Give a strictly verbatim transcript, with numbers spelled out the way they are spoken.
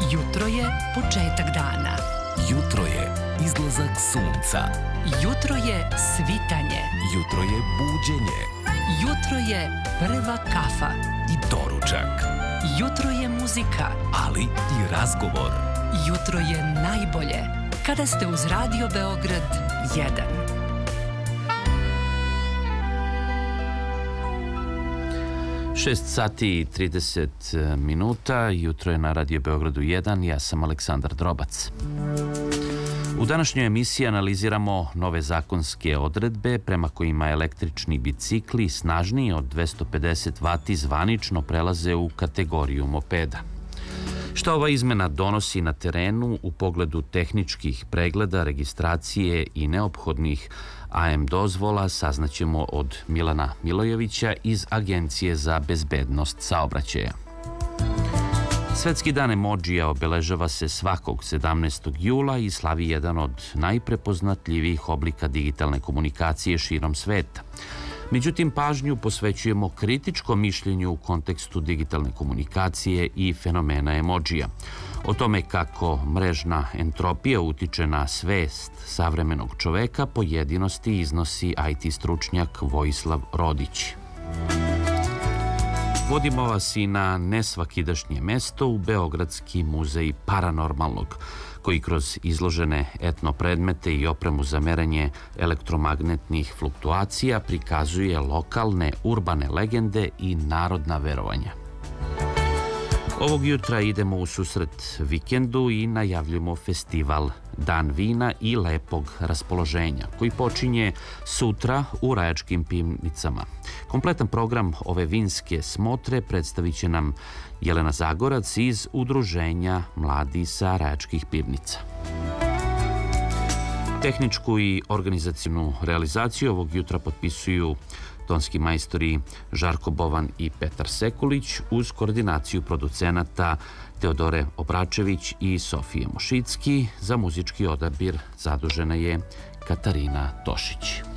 Jutro je početak dana. Jutro je izlazak sunca. Jutro je svitanje. Jutro je buđenje. Jutro je prva kafa. I doručak. Jutro je muzika. Ali i razgovor. Jutro je najbolje kada ste uz Radio Beograd jedan. šest sati i trideset minuta, jutro je na Radio Beogradu jedan, ja sam Aleksandar Drobac. U današnjoj emisiji analiziramo nove zakonske odredbe prema kojima električni bicikli snažniji od dvesta pedeset vati zvanično prelaze u kategoriju mopeda. Šta ova izmena donosi na terenu u pogledu tehničkih pregleda, registracije i neophodnih A M dozvola saznaćemo od Milana Milojevića iz Agencije za bezbednost saobraćaja. Svetski dan emodžija obeležava se svakog sedamnaestog jula i slavi jedan od najprepoznatljivijih oblika digitalne komunikacije širom sveta. Međutim, pažnju posvećujemo kritičkom mišljenju u kontekstu digitalne komunikacije i fenomena emodžija. O tome kako mrežna entropija utiče na svest savremenog čoveka, pojedinosti iznosi I T stručnjak Vojislav Rodić. Vodimo vas i na nesvakidašnje mesto u Beogradski muzej paranormalnog, koji kroz izložene etno predmete i opremu za merenje elektromagnetnih fluktuacija prikazuje lokalne urbane legende i narodna verovanja. Ovog jutra idemo u susret vikendu i najavljujemo festival Dan vina i lepog raspoloženja, koji počinje sutra u Rajačkim pivnicama. Kompletan program ove vinske smotre predstavit će nam Jelena Zagorac iz Udruženja Mladi sa Rajačkih pivnica. Tehničku i organizacijnu realizaciju ovog jutra potpisuju tonski majstori Žarko Bovan i Petar Sekulić uz koordinaciju producenata Teodore Obračević i Sofije Mošicki. Za muzički odabir zadužena je Katarina Tošić.